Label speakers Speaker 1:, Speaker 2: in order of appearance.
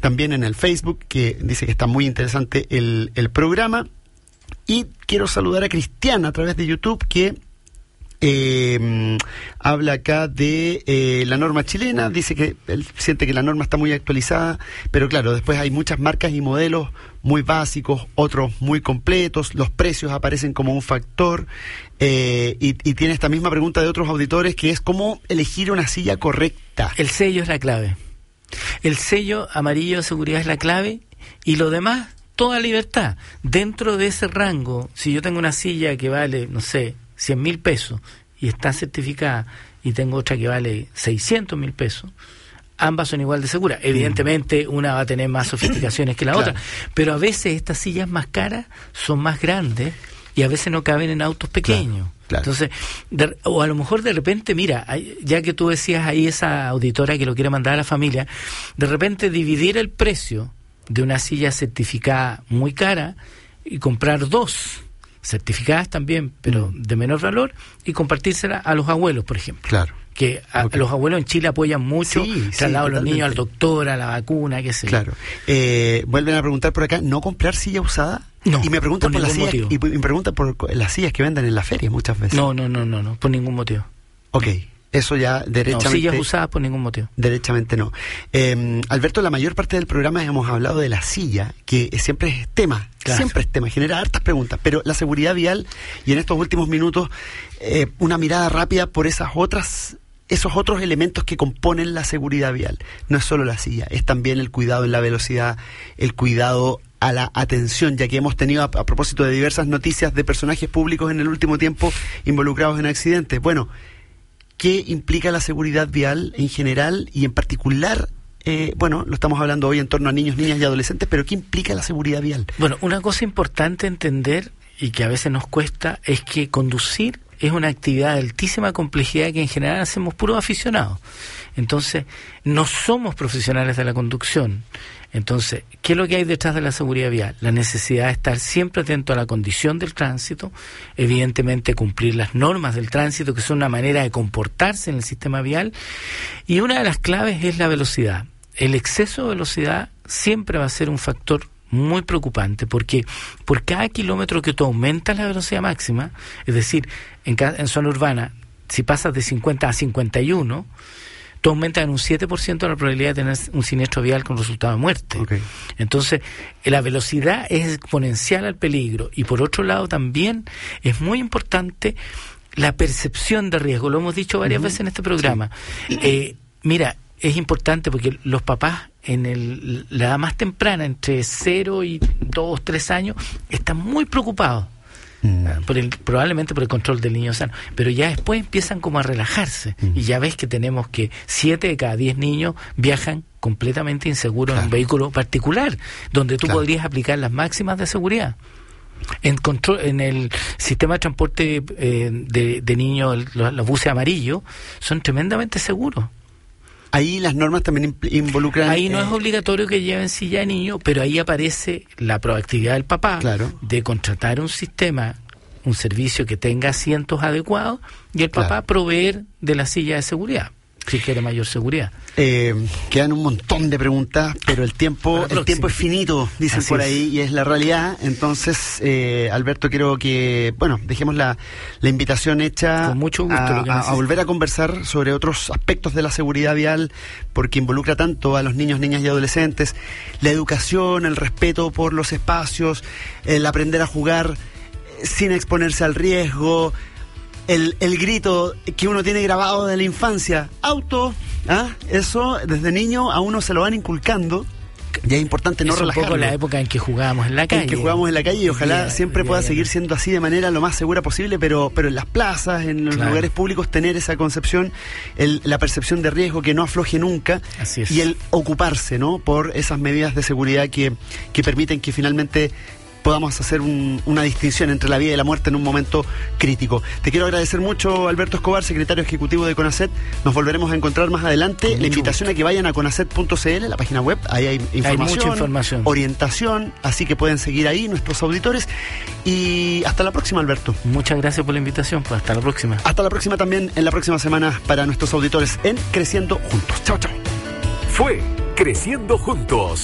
Speaker 1: también en el Facebook, que dice que está muy interesante el programa. Y quiero saludar a Cristiana a través de YouTube, que habla acá de la norma chilena. Dice que él siente que la norma está muy actualizada, pero claro, después hay muchas marcas y modelos muy básicos, otros muy completos, los precios aparecen como un factor, y tiene esta misma pregunta de otros auditores, que es ¿cómo elegir una silla correcta?
Speaker 2: El sello es la clave. El sello amarillo de seguridad es la clave, y lo demás, toda libertad. Dentro de ese rango, si yo tengo una silla que vale, no sé, 100.000 pesos y está certificada, y tengo otra que vale 600.000 pesos, ambas son igual de seguras. Evidentemente una va a tener más sofisticaciones que la otra, pero a veces estas sillas más caras son más grandes y a veces no caben en autos pequeños. Claro. Entonces, o a lo mejor de repente, mira, ya que tú decías ahí esa auditora que lo quiere mandar a la familia, de repente dividir el precio de una silla certificada muy cara y comprar dos certificadas también, pero de menor valor, y compartírsela a los abuelos, por ejemplo.
Speaker 1: Claro.
Speaker 2: Que los abuelos en Chile apoyan mucho, traslado a los niños al doctor, a la vacuna, qué sé yo.
Speaker 1: Claro. Vuelven a preguntar por acá, ¿no comprar silla usada?
Speaker 2: No,
Speaker 1: y me preguntan por las sillas,
Speaker 2: motivo.
Speaker 1: y me preguntan por las sillas que venden en la feria muchas veces.
Speaker 2: No, por ningún motivo.
Speaker 1: Ok. Eso ya derechamente...
Speaker 2: No, sillas usadas por ningún motivo.
Speaker 1: Derechamente no. Alberto, la mayor parte del programa hemos hablado de la silla, que siempre es tema, claro. Siempre es tema, genera hartas preguntas, pero la seguridad vial, y en estos últimos minutos, una mirada rápida por esos otros elementos que componen la seguridad vial. No es solo la silla, es también el cuidado en la velocidad, el cuidado a la atención, ya que hemos tenido, a propósito de diversas noticias de personajes públicos en el último tiempo involucrados en accidentes. Bueno, ¿qué implica la seguridad vial en general y en particular? Lo estamos hablando hoy en torno a niños, niñas y adolescentes, pero ¿qué implica la seguridad vial?
Speaker 2: Bueno, una cosa importante entender, y que a veces nos cuesta, es que conducir es una actividad de altísima complejidad que en general hacemos puros aficionados. Entonces, no somos profesionales de la conducción. Entonces, ¿qué es lo que hay detrás de la seguridad vial? La necesidad de estar siempre atento a la condición del tránsito, evidentemente cumplir las normas del tránsito, que son una manera de comportarse en el sistema vial, y una de las claves es la velocidad. El exceso de velocidad siempre va a ser un factor muy preocupante, porque por cada kilómetro que tú aumentas la velocidad máxima, es decir, en zona urbana, si pasas de 50 a 51, tú aumentas en un 7% la probabilidad de tener un siniestro vial con resultado de muerte. Okay. Entonces, la velocidad es exponencial al peligro, y por otro lado también es muy importante la percepción de riesgo. Lo hemos dicho varias veces en este programa. Sí. Mira, es importante porque los papás en la edad más temprana, entre 0 y 2, 3 años, están muy preocupados. Probablemente por el control del niño sano, pero ya después empiezan como a relajarse, y ya ves que tenemos que 7 de cada 10 niños viajan completamente inseguros en un vehículo particular, donde tú podrías aplicar las máximas de seguridad. En el sistema de transporte de niños, los buses amarillos son tremendamente seguros.
Speaker 1: Ahí las normas también involucran...
Speaker 2: Ahí no es obligatorio que lleven silla de niño, pero ahí aparece la proactividad del papá, claro, de contratar un sistema, un servicio que tenga asientos adecuados, y el papá proveer de la silla de seguridad, si quiere mayor seguridad.
Speaker 1: Quedan un montón de preguntas, pero el tiempo es finito, dicen así por ahí, y es la realidad. Entonces, Alberto, quiero que, dejemos la invitación hecha.
Speaker 2: Con mucho gusto,
Speaker 1: a volver a conversar sobre otros aspectos de la seguridad vial, porque involucra tanto a los niños, niñas y adolescentes: la educación, el respeto por los espacios, el aprender a jugar sin exponerse al riesgo, el grito que uno tiene grabado de la infancia, auto, eso desde niño a uno se lo van inculcando, y es importante no relajarlo. Es un poco
Speaker 2: la época en que jugábamos en la calle.
Speaker 1: Y ojalá siempre pueda seguir siendo así de manera lo más segura posible, pero en las plazas, en los lugares públicos, tener esa concepción, la percepción de riesgo, que no afloje nunca, y el ocuparse, ¿no?, por esas medidas de seguridad que permiten que finalmente podamos hacer una distinción entre la vida y la muerte en un momento crítico. Te quiero agradecer mucho, Alberto Escobar, secretario ejecutivo de CONACET. Nos volveremos a encontrar más adelante. La invitación a que vayan a conacet.cl, la página web. Ahí hay mucha información, orientación, así que pueden seguir ahí nuestros auditores. Y hasta la próxima, Alberto.
Speaker 2: Muchas gracias por la invitación. Pues hasta la próxima.
Speaker 1: Hasta la próxima también, en la próxima semana, para nuestros auditores en Creciendo Juntos. Chao, chao.
Speaker 3: Fue Creciendo Juntos.